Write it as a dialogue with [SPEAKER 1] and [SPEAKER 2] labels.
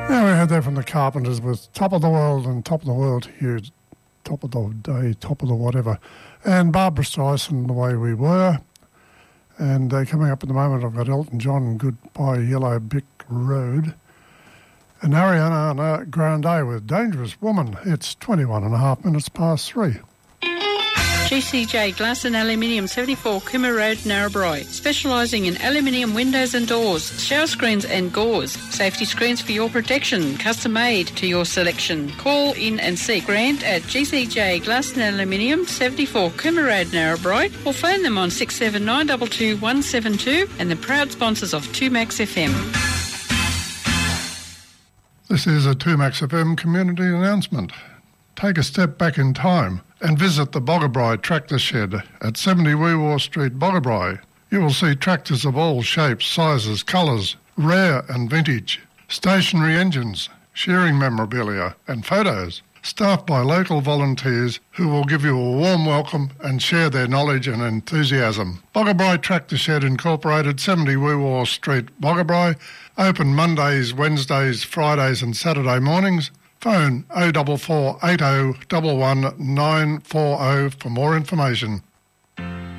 [SPEAKER 1] Yeah, we heard that from the Carpenters with Top of the World and Top of the World here, Top of the Day, Top of the Whatever. And Barbara Streisand, The Way We Were. And coming up at the moment, I've got Elton John, Goodbye Yellow Brick Road. And Ariana Grande with Dangerous Woman. It's 21 and a half minutes past 3.
[SPEAKER 2] GCJ Glass and Aluminium, 74 Cooma Road, Narrabri. Specialising in aluminium windows and doors, shower screens and gauze. Safety screens for your protection, custom made to your selection. Call in and see Grant at GCJ Glass and Aluminium, 74 Cooma Road, Narrabri, or phone them on 67922 172 and the proud sponsors of 2Max FM.
[SPEAKER 1] This is a 2Max FM community announcement. Take a step back in time and visit the Boggabri Tractor Shed at 70 Weewaw Street, Boggabri. You will see tractors of all shapes, sizes, colours, rare and vintage, stationary engines, shearing memorabilia and photos, staffed by local volunteers who will give you a warm welcome and share their knowledge and enthusiasm. Boggabri Tractor Shed Incorporated, 70 Weewaw Street, Boggabri, open Mondays, Wednesdays, Fridays and Saturday mornings. Phone 0440 11 11940 for more information.